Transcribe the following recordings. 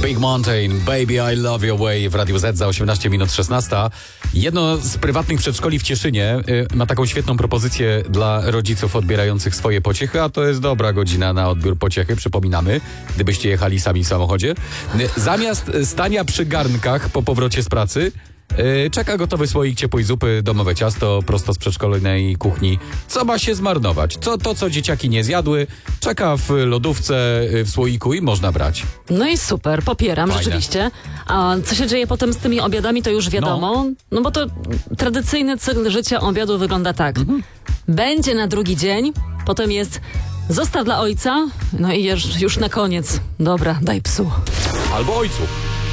Big Mountain, Baby I Love Your Way w Radiu Z za 18 minut 16. Jedno z prywatnych przedszkoli w Cieszynie ma taką świetną propozycję dla rodziców odbierających swoje pociechy, a to jest dobra godzina na odbiór pociechy, przypominamy, gdybyście jechali sami w samochodzie. Zamiast stania przy garnkach po powrocie z pracy, czeka gotowy słoik ciepłej zupy, domowe ciasto prosto z przedszkolnej kuchni. Co ma się zmarnować? Co dzieciaki nie zjadły, czeka w lodówce, w słoiku i można brać. No i super, popieram. Fajne. Rzeczywiście. A co się dzieje potem z tymi obiadami, to już wiadomo. No bo to tradycyjny cykl życia obiadu wygląda tak. Będzie na drugi dzień, potem jest zostaw dla ojca, no i już na koniec. Dobra, daj psu. Albo ojcu.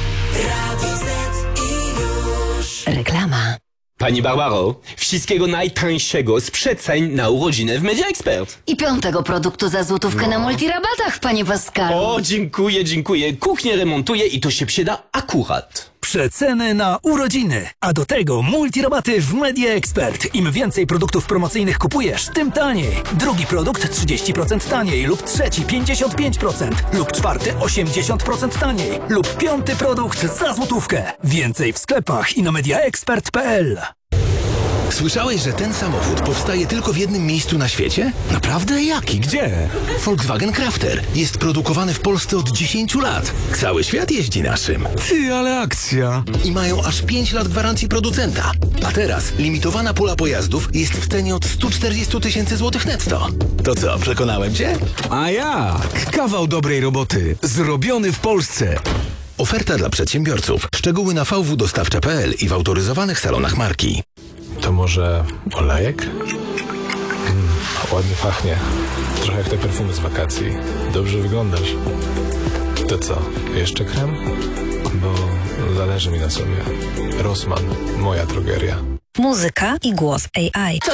Reklama. Pani Barbaro, wszystkiego najtańszego z przeceń na urodziny w Media Expert. I 5. produktu za złotówkę na multirabatach, panie Pascalu. O, dziękuję. Kuchnię remontuję i to się przyda akurat. Przeceny na urodziny, a do tego multirabaty w Media Expert. Im więcej produktów promocyjnych kupujesz, tym taniej. Drugi produkt 30% taniej lub trzeci 55% lub czwarty 80% taniej lub 5. produkt za złotówkę. Więcej w sklepach i na mediaexpert.pl. Słyszałeś, że ten samochód powstaje tylko w jednym miejscu na świecie? Naprawdę? Jaki? Gdzie? Volkswagen Crafter. Jest produkowany w Polsce od 10 lat. Cały świat jeździ naszym. Ty, ale akcja! I mają aż 5 lat gwarancji producenta. A teraz limitowana pula pojazdów jest w cenie od 140 tysięcy złotych netto. To co, przekonałem cię? A jak? Kawał dobrej roboty. Zrobiony w Polsce. Oferta dla przedsiębiorców. Szczegóły na vwdostawcza.pl i w autoryzowanych salonach marki. To może olejek? Ładnie pachnie. Trochę jak te perfumy z wakacji. Dobrze wyglądasz. To co, jeszcze krem? Bo zależy mi na sobie. Rossmann, moja drogeria. Muzyka i głos AI.